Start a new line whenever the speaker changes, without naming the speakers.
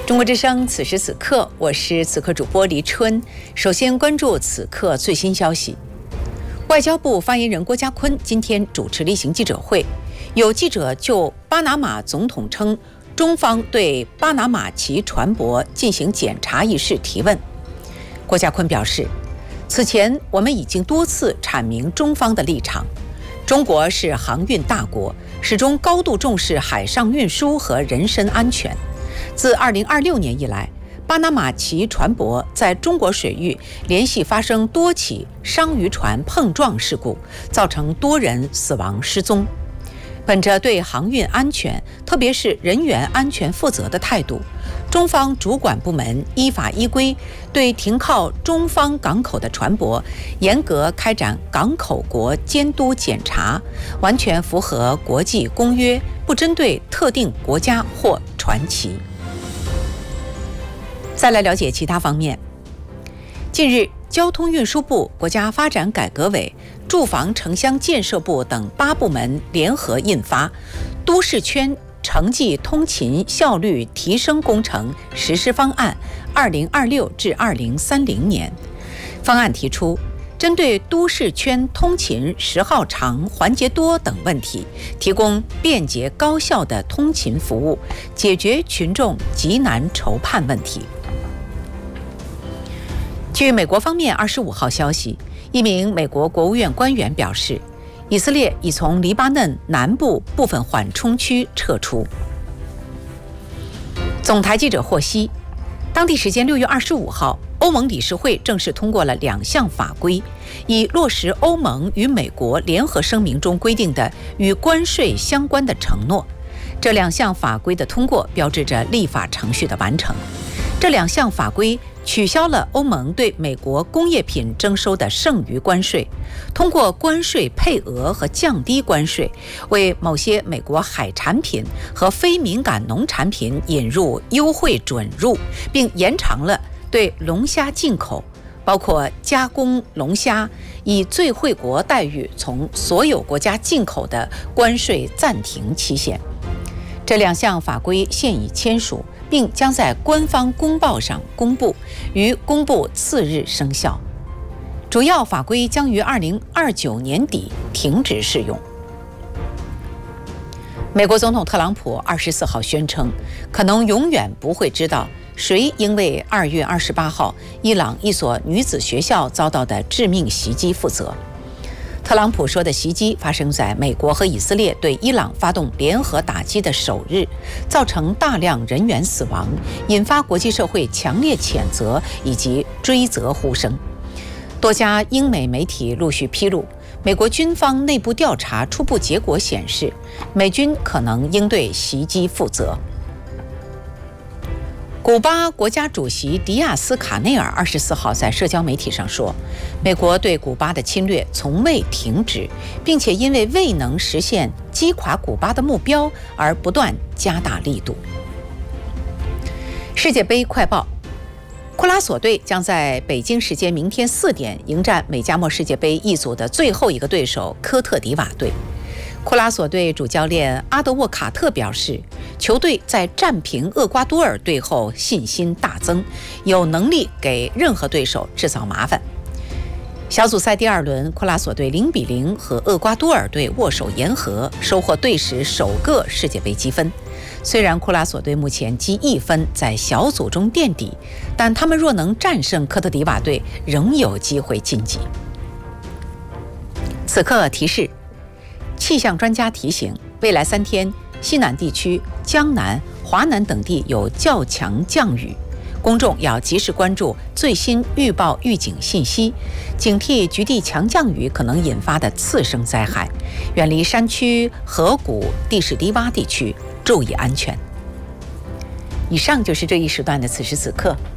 中国之声，此时此刻，我是此刻主播黎春。首先关注此刻最新消息。外交部发言人郭家坤今天主持例行记者会，有记者就巴拿马总统称中方对巴拿马旗船舶进行检查一事提问。郭家坤表示，此前我们已经多次阐明中方的立场。中国是航运大国，始终高度重视海上运输和人身安全。自2026年以来，巴拿马旗船舶在中国水域连续发生多起商渔船碰撞事故，造成多人死亡失踪。本着对航运安全，特别是人员安全负责的态度，中方主管部门依法依规对停靠中方港口的船舶严格开展港口国监督检查，完全符合国际公约，不针对特定国家或船旗。再来了解其他方面。近日，交通运输部、国家发展改革委、住房城乡建设部等8部门联合印发《都市圈城际通勤效率提升工程实施方案 （2026 至2030年）》。方案提出，针对都市圈通勤时耗长、环节多等问题，提供便捷高效的通勤服务，解决群众急难愁盼问题。据美国方面25号消息，一名美国国务院官员表示，以色列已从黎巴嫩南部部分缓冲区撤出。总台记者获悉，当地时间6月25号，欧盟理事会正式通过了2项法规，以落实欧盟与美国联合声明中规定的与关税相关的承诺。这2项法规的通过，标志着立法程序的完成。这2项法规取消了欧盟对美国工业品征收的剩余关税，通过关税配额和降低关税，为某些美国海产品和非敏感农产品引入优惠准入，并延长了对龙虾进口，包括加工龙虾以最惠国待遇从所有国家进口的关税暂停期限。这2项法规现已签署，并将在官方公报上公布，于公布次日生效。主要法规将于2029年底停止适用。美国总统特朗普24号宣称，可能永远不会知道谁应为2月28号伊朗一所女子学校遭到的致命袭击负责。特朗普说的袭击发生在美国和以色列对伊朗发动联合打击的首日，造成大量人员死亡，引发国际社会强烈谴责以及追责呼声。多家英美媒体陆续披露，美国军方内部调查初步结果显示，美军可能应对袭击负责。古巴国家主席迪亚斯卡内尔24号在社交媒体上说，美国对古巴的侵略从未停止，并且因为未能实现击垮古巴的目标而不断加大力度。世界杯快报：库拉索队将在北京时间明天4点迎战美加墨世界杯一组的最后一个对手科特迪瓦队。库拉索队主教练阿德沃卡特表示，球队在战平厄瓜多尔队后信心大增，有能力给任何对手制造麻烦。小组赛第2轮，库拉索队0-0和厄瓜多尔队握手言和，收获队史首个世界杯积分。虽然库拉索队目前积1分，在小组中垫底，但他们若能战胜科特迪瓦队，仍有机会晋级。此刻提示：气象专家提醒，未来3天，西南地区、江南、华南等地有较强降雨，公众要及时关注最新预报预警信息，警惕局地强降雨可能引发的次生灾害，远离山区、河谷、地势低洼地区，注意安全。以上就是这一时段的此时此刻，